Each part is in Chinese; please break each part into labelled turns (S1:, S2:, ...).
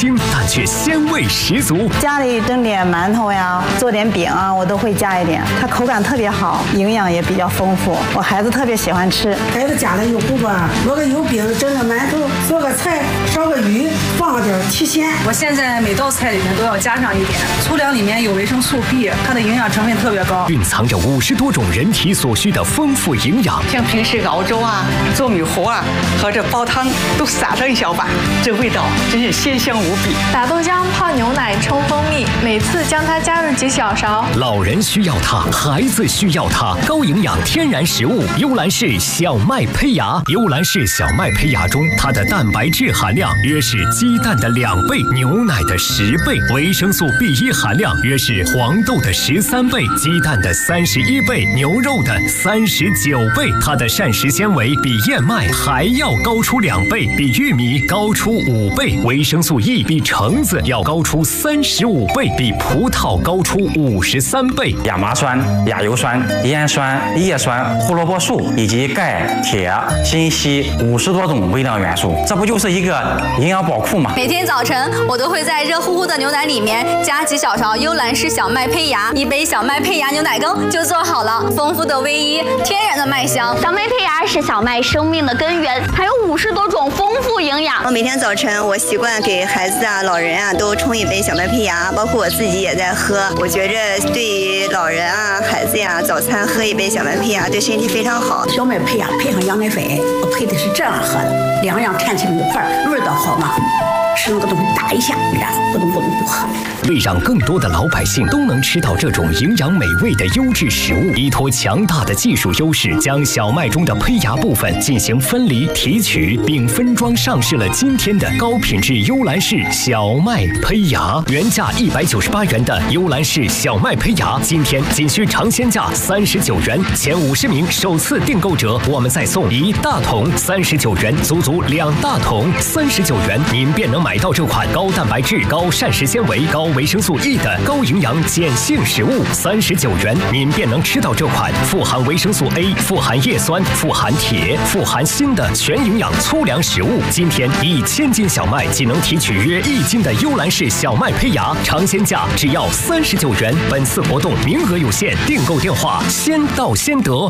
S1: 清，但却鲜味十足。
S2: 家里蒸点馒头呀，做点饼啊，我都会加一点，它口感特别好，营养也比较丰富，我孩子特别喜欢吃。
S3: 孩子家里有苦吧，做个油饼，蒸个馒头，做个菜，烧个鱼，放点提鲜。
S4: 我现在每道菜里面都要加上一点粗粮，里面有维生素 B， 它的营养成分特别高，
S1: 蕴藏着50多种人体所需的丰富营养。
S5: 像平时熬粥啊、做米糊啊，和这煲汤都撒上一小把，这味道真是鲜香无比。
S6: 打豆浆、泡牛奶、冲蜂蜜，每次将它加入几小勺。
S1: 老人需要它，孩子需要它，高营养天然食物幽兰氏小麦胚芽。幽兰氏小麦胚芽中，它的蛋白质含量约是鸡蛋的2倍，牛奶的10倍，维生素 B1 含量约是黄豆的13倍，鸡蛋的31倍，牛肉的39倍。它的膳食纤维比燕麦还要高出2倍，比玉米高出5倍，维生素 E 比橙子要高出35倍，比葡萄高出53倍。
S7: 亚麻酸、亚油酸、烟酸、叶酸、胡萝卜素以及钙、铁、锌、硒50多种微量元素，这不就是一个营养宝库吗？
S8: 每天早晨我都会在热乎乎的牛奶里面加几小勺幽兰氏小麦胚芽，一杯小麦胚芽牛奶羹就做好了，丰富的V1，天然的麦香。
S9: 小麦胚芽是小麦生命的根源，还有50多种丰富营养。
S10: 每天早晨我习惯给孩子啊、老人啊都冲一杯小麦胚芽，包括我自己也在喝。我觉着对于老人啊、孩子呀，早餐喝一杯小麦胚芽对身体非常好。
S3: 小麦胚芽配上羊奶粉，我配的是这样喝的，两样掺成一块，味道好嘛。吃那个东西打一下，然后咕咚咕咚就喝。
S1: 为让更多的老百姓都能吃到这种营养美味的优质食物，依托强大的技术优势，将小麦中的胚芽部分进行分离提取，并分装上市了今天的高品质幽兰氏小麦胚芽。原价198元的幽兰氏小麦胚芽，今天仅需尝鲜价39元，前50名首次订购者，我们再送1大桶39元，足足2大桶39元，您便能买到这款高蛋白质、高膳食纤维、高维生素 E 的高营养碱性食物。39元，您便能吃到这款富含维生素 A、富含叶酸、富含铁、富含锌的全营养粗粮食物。今天1000斤小麦仅能提取约1斤的幽兰氏小麦胚芽，尝鲜价只要39元。本次活动名额有限，订购电话先到先得。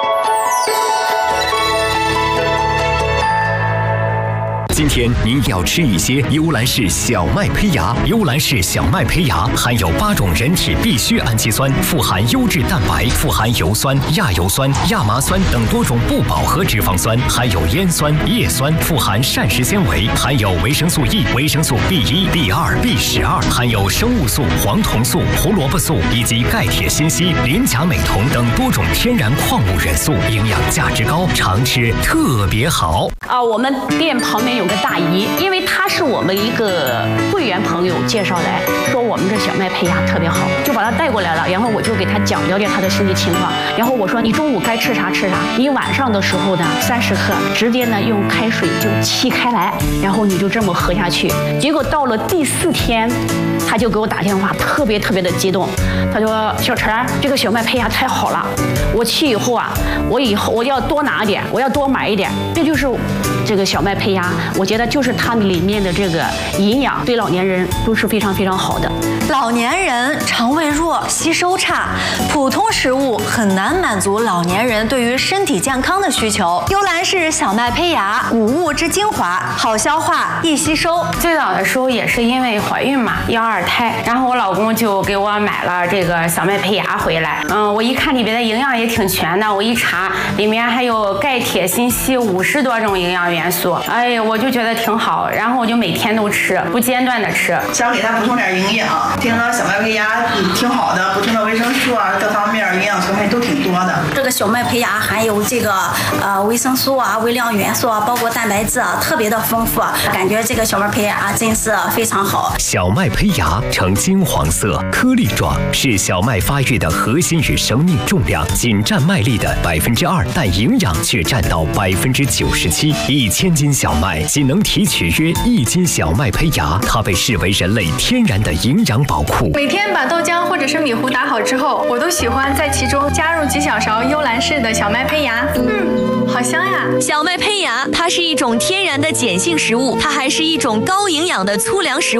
S1: 今天您要吃一些幽兰氏小麦胚芽。幽兰氏小麦胚芽含有8种人体必需氨基酸，富含优质蛋白，富含油酸、亚油酸、亚麻酸等多种不饱和脂肪酸，含有烟酸、叶酸，富含膳食纤维，含有维生素 E、维生素 B1、B2、B12，含有生物素、黄酮素、胡萝卜素以及钙、铁、锌、硒、磷、钾、镁、铜等多种天然矿物元素，营养价值高，常吃特别好。
S11: 我们店旁边有个大姨，因为她是我们一个会员朋友介绍来说我们这小麦胚芽特别好，就把她带过来了。然后我就给她了解她的身体情况。然后我说你中午该吃啥吃啥，你晚上的时候呢30克，直接呢用开水就沏开来，然后你就这么喝下去。结果到了第4天，她就给我打电话，特别的激动。她说小陈，这个小麦胚芽太好了，我去以后啊，我要多拿点，我要多买一点。这就是这个小麦胚芽，我觉得就是它里面的这个营养对老年人都是非常好的。
S8: 老年人肠胃弱、吸收差，普通食物很难满足老年人对于身体健康的需求。幽兰氏小麦胚芽，5物之精华，好消化、易吸收。
S11: 最早的时候也是因为怀孕嘛，要2胎，然后我老公就给我买了这个小麦胚芽回来。我一看里边的营养也挺全的，我一查里面还有钙、铁、锌、硒50多种营养元素，哎呀，我就觉得挺好，然后我就每天都吃，不间断的吃，
S2: 想给他补充点营养。听说小麦胚芽挺好的，补充的维生素啊，各方面营养成分都挺多的。
S3: 这个小麦胚芽含有这个维生素啊、微量元素啊，包括蛋白质啊，特别的丰富，感觉这个小麦胚芽真是非常好。
S1: 小麦胚芽呈金黄色，颗粒状，是小麦发育的核心与生命，重量仅占麦粒的2%，但营养却占到97%。1000斤小麦仅能提取约1斤小麦胚芽，它被视为人类天然的营养宝库。
S6: 每天把豆浆或者是米糊打好之后，我都喜欢在其中加入几小勺幽兰氏的小麦胚芽。好香呀！
S8: 小麦胚芽它是一种天然的碱性食物，它还是一种高营养的粗粮食物。